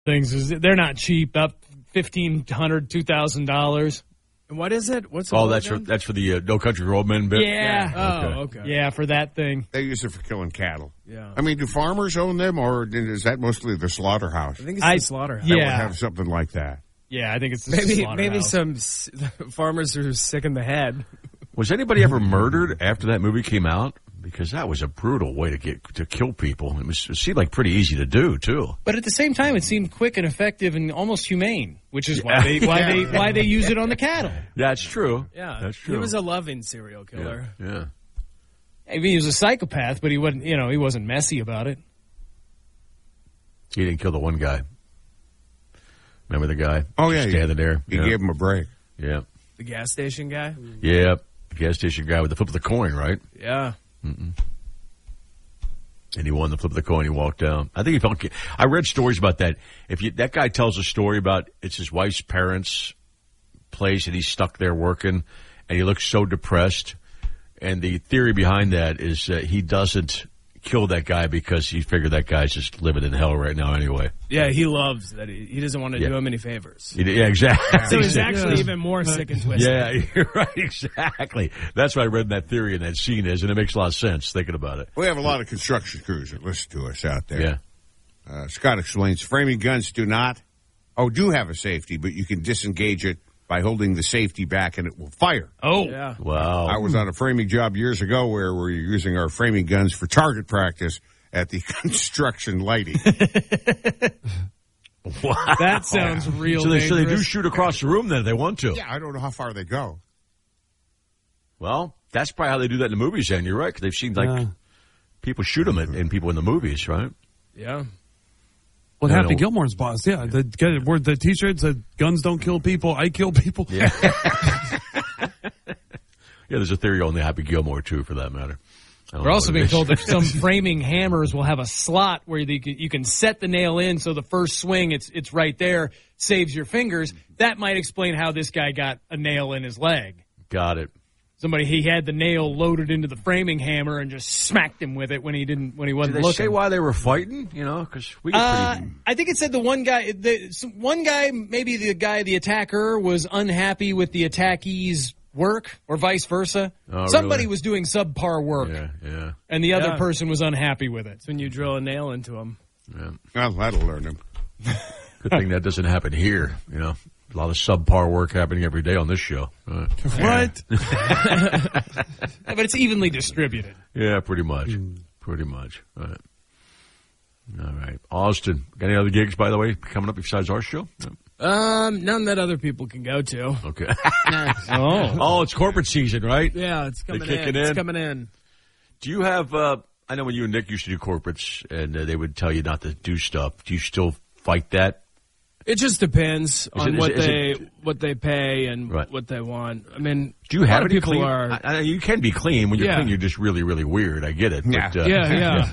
things. They're not cheap. Up $1,500, $2,000. And what is it? What's that's for the No Country for Old Men bit? Yeah. Oh, okay. Yeah, for that thing. They use it for killing cattle. Yeah. I mean, do farmers own them, or is that mostly the slaughterhouse? I think it's the slaughterhouse. That Yeah. would have something like that. Yeah, I think it's the slaughterhouse. some farmers are sick in the head. Was anybody ever murdered after that movie came out? Because that was a brutal way to kill people. It seemed like pretty easy to do too. But at the same time, it seemed quick and effective and almost humane, which is why they use it on the cattle. That's true. Yeah, that's true. He was a loving serial killer. Yeah. I mean, he was a psychopath, but he wasn't messy about it. He didn't kill the one guy. Remember the guy? Oh yeah, standing there. He gave him a break. Yeah. The gas station guy. Yeah, the gas station guy with the flip of the coin, right? Yeah. Mm-mm. And he won the flip of the coin. He walked down. I think he felt. I read stories about that. That guy tells a story about it's his wife's parents' place, and he's stuck there working, and he looks so depressed. And the theory behind that is he doesn't kill that guy because he figured that guy's just living in hell right now anyway. Yeah, he loves that. He doesn't want to do him any favors. Yeah, exactly. So he's actually even more sick and twisted. Yeah, you're right, exactly. That's what I read in that theory and that scene is, and it makes a lot of sense thinking about it. We have a lot of construction crews that listen to us out there. Yeah. Scott explains framing guns do have a safety, but you can disengage it by holding the safety back and it will fire. Oh. Yeah. Wow. I was on a framing job years ago where we were using our framing guns for target practice at the construction lighting. Wow. That sounds real so they dangerous. do shoot across the room then if they want to. Yeah, I don't know how far they go. Well, that's probably how they do that in the movies, and you're right, because they've seen people shoot them and people in the movies, right? Yeah. Well, Happy Gilmore's boss, yeah. The T-shirt said, "Guns don't kill people, I kill people." Yeah. Yeah, there's a theory on the Happy Gilmore, too, for that matter. We're also being told that some framing hammers will have a slot where you can set the nail in so the first swing, it's right there, saves your fingers. That might explain how this guy got a nail in his leg. Got it. He had the nail loaded into the framing hammer and just smacked him with it when he wasn't looking. Did they say why they were fighting? Because we get pretty... I think it said the one guy, maybe the attacker was unhappy with the attackee's work, or vice versa. Oh, Somebody really? was doing subpar work, yeah. and the other person was unhappy with it. It's when you drill a nail into him. Yeah. Well, that'll learn him. Good thing that doesn't happen here, A lot of subpar work happening every day on this show. What? But it's evenly distributed. Yeah, pretty much. Pretty much. All right. Austin, got any other gigs, by the way, coming up besides our show? No. None that other people can go to. Okay. Oh, it's corporate season, right? Yeah, it's coming in. It's coming in. Do you have, I know when you and Nick used to do corporates and they would tell you not to do stuff. Do you still fight that? It just depends on what they pay and right. what they want. I mean, do you have people clean? Are you can be clean. When you're clean, you're just really, really weird. I get it. Yeah. But, yeah.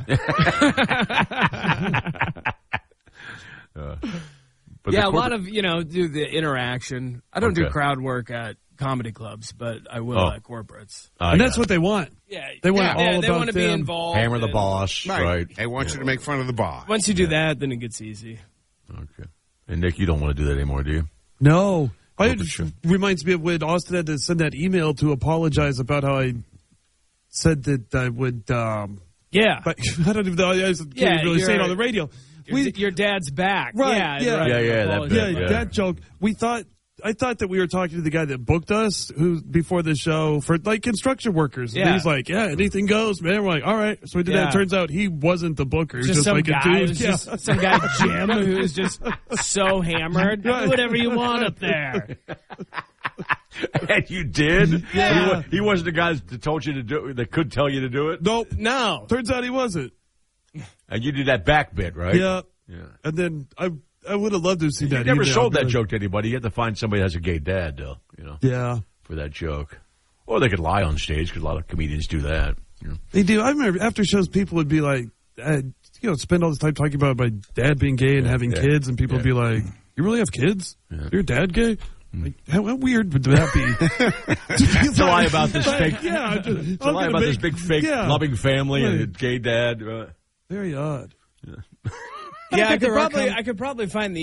But a lot of, do the interaction. I don't do crowd work at comedy clubs, but I will at corporates. And that's what they want. Yeah. They want all they about want to be involved. Hammer the boss. Right. They want you to make fun of the boss. Once you do that, then it gets easy. Okay. And Nick, you don't want to do that anymore, do you? No. It reminds me of when Austin had to send that email to apologize about how I said that I would. Yeah. But I don't even know. I can't really say it on the radio. Your dad's back. Right. Yeah. That joke. I thought that we were talking to the guy that booked us before the show for construction workers. Yeah. And he's like, anything goes, man. We're like, all right. So we did that. It turns out he wasn't the booker. Just some like guy. a dude. Just some guy, Jim, who's just so hammered. Do whatever you want up there. And you did? Yeah. He wasn't the guy that told you to do it, that could tell you to do it? Nope. No. Turns out he wasn't. And you did that back bit, right? Yeah. And then I would have loved to see that. You never sold that joke to anybody. You had to find somebody that has a gay dad, though, Yeah. for that joke. Or they could lie on stage, because a lot of comedians do that. They do. I remember after shows, people would be like, spend all this time talking about my dad being gay and having kids, and people would be like, you really have kids? Yeah. Your dad gay? Like, how weird would that be? To lie about this fake, to lie about this big fake loving family and a gay dad. Very odd. Yeah, I could probably find the